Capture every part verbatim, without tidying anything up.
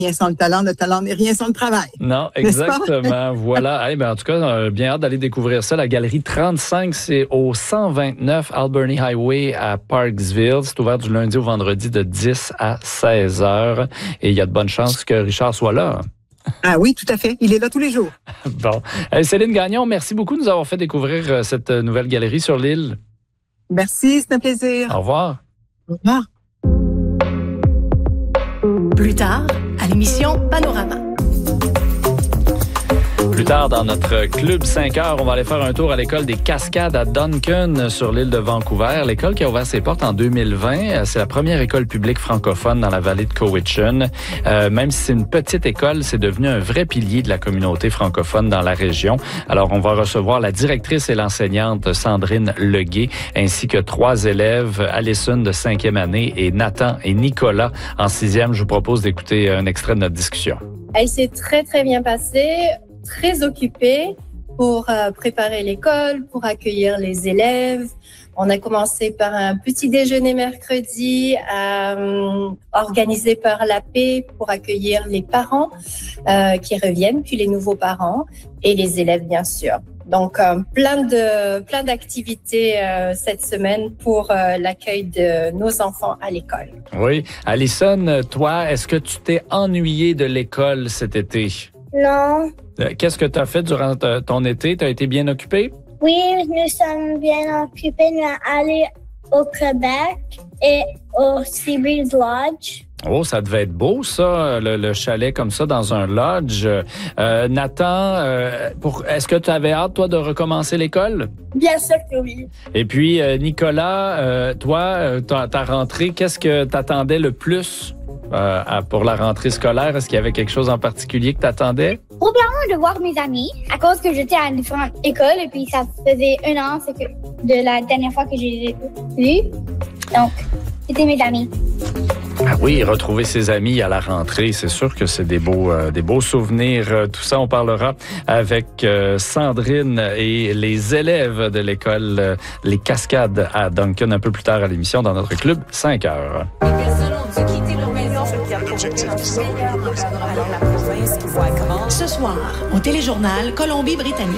Rien sans le talent, le talent n'est rien sans le travail. Non, exactement. Voilà. Hey, ben, en tout cas, euh, bien hâte d'aller découvrir ça. La galerie trente-cinq, c'est au cent vingt-neuf Albany Highway à Parksville. C'est ouvert du lundi au vendredi de dix à seize heures. Et il y a de bonnes chances que Richard soit là. Ah oui, tout à fait. Il est là tous les jours. Bon. Hey, Céline Gagnon, merci beaucoup de nous avoir fait découvrir cette nouvelle galerie sur l'île. Merci, c'est un plaisir. Au revoir. Au revoir. Plus tard, à l'émission Panorama. Plus tard, dans notre Club cinq heures, on va aller faire un tour à l'école des Cascades à Duncan, sur l'île de Vancouver. L'école qui a ouvert ses portes en deux mille vingt. C'est la première école publique francophone dans la vallée de Cowichan. Euh, même si c'est une petite école, c'est devenu un vrai pilier de la communauté francophone dans la région. Alors, on va recevoir la directrice et l'enseignante Sandrine Leguet, ainsi que trois élèves, Alison de cinquième année et Nathan et Nicolas en sixième. Je vous propose d'écouter un extrait de notre discussion. Elle s'est très, très bien passée. Très occupée pour euh, préparer l'école, pour accueillir les élèves. On a commencé par un petit déjeuner mercredi euh, organisé par la paix pour accueillir les parents euh, qui reviennent, puis les nouveaux parents et les élèves, bien sûr. Donc, euh, plein de plein d'activités euh, cette semaine pour euh, l'accueil de nos enfants à l'école. Oui. Alison, toi, est-ce que tu t'es ennuyée de l'école cet été? Non. Qu'est-ce que tu as fait durant ton été? Tu as été bien occupé? Oui, nous sommes bien occupés. Nous sommes allés au Québec et au Seabreeze Lodge. Oh, ça devait être beau, ça, le, le chalet comme ça dans un lodge. Euh, Nathan, euh, pour, est-ce que tu avais hâte, toi, de recommencer l'école? Bien sûr que oui. Et puis, euh, Nicolas, euh, toi, ta, ta rentrée, qu'est-ce que tu attendais le plus euh, à, pour la rentrée scolaire? Est-ce qu'il y avait quelque chose en particulier que tu attendais? Probablement de voir mes amis, à cause que j'étais à différentes écoles et puis ça faisait un an c'est que de la dernière fois que j'ai vu. Donc, c'était mes amis. Ah oui, retrouver ses amis à la rentrée, c'est sûr que c'est des beaux, euh, des beaux souvenirs. Euh, tout ça, on parlera avec euh, Sandrine et les élèves de l'école euh, Les Cascades à Duncan un peu plus tard à l'émission dans notre Club cinq heures. Ce soir, au téléjournal Colombie-Britannique.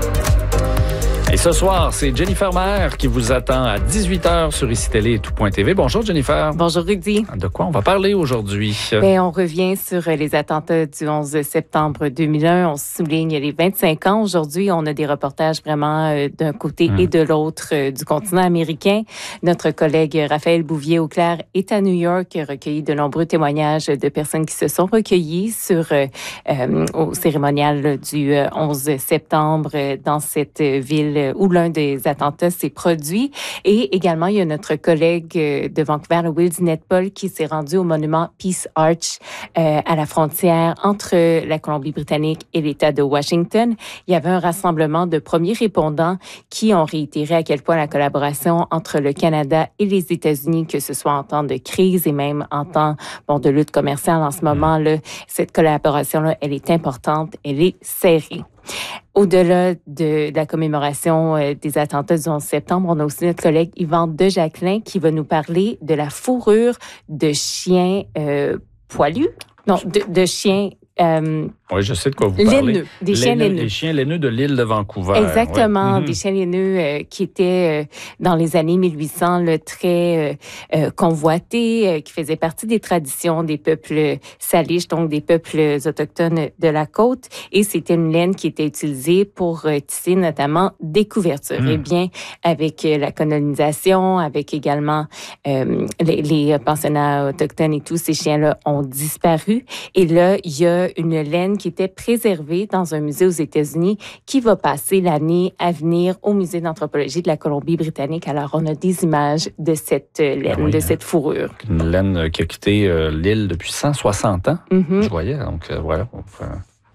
Et ce soir, c'est Jennifer Maher qui vous attend à dix-huit heures sur Ici Télé et tout point T V. Bonjour Jennifer. Bonjour Rudy. De quoi on va parler aujourd'hui? Bien, on revient sur les attentats du onze septembre deux mille un. On souligne les vingt-cinq ans. Aujourd'hui, on a des reportages vraiment d'un côté mmh. et de l'autre du continent américain. Notre collègue Raphaël Bouvier-Auclair est à New York, recueilli de nombreux témoignages de personnes qui se sont recueillies sur, euh, au cérémonial du onze septembre dans cette ville où l'un des attentats s'est produit. Et également, il y a notre collègue de Vancouver, Will Dinette-Paul, qui s'est rendu au monument Peace Arch euh, à la frontière entre la Colombie-Britannique et l'État de Washington. Il y avait un rassemblement de premiers répondants qui ont réitéré à quel point la collaboration entre le Canada et les États-Unis, que ce soit en temps de crise et même en temps bon, de lutte commerciale en ce moment, là, cette collaboration-là, elle est importante, elle est serrée. Au-delà de, de la commémoration euh, des attentats du onze septembre, on a aussi notre collègue Yvan Dejacquelin qui va nous parler de la fourrure de chiens euh, poilus. Non, de, de chiens... Euh, oui, je sais de quoi vous parlez. Laineux, des chiens laineux. Les chiens laineux de l'île de Vancouver. Exactement, ouais. des chiens laineux euh, qui étaient euh, dans les années mille huit cents là, très euh, euh, convoités, euh, qui faisaient partie des traditions des peuples salish, donc des peuples autochtones de la côte. Et c'était une laine qui était utilisée pour euh, tisser notamment des couvertures. Mm. Et bien, avec euh, la colonisation, avec également euh, les, les pensionnats autochtones et tous ces chiens-là ont disparu. Et là, il y a une laine qui était préservée dans un musée aux États-Unis qui va passer l'année à venir au musée d'anthropologie de la Colombie-Britannique. Alors, on a des images de cette laine, oui, de cette fourrure. Une laine qui a quitté euh, l'île depuis cent soixante ans, mm-hmm. je voyais. Donc, euh, voilà, on fait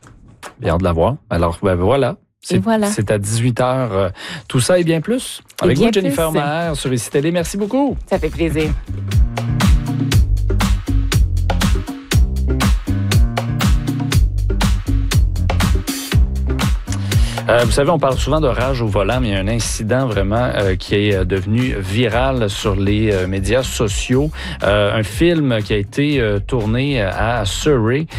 bien de la voir. Alors, ben voilà. C'est, voilà. c'est à dix-huit heures. Euh, tout ça et bien plus. Avec bien vous, Jennifer plus. Maher, sur Ici Télé. Merci beaucoup. Ça fait plaisir. Euh, vous savez, on parle souvent de rage au volant, mais il y a un incident vraiment euh, qui est devenu viral sur les euh, médias sociaux. Euh, un film qui a été euh, tourné à Surrey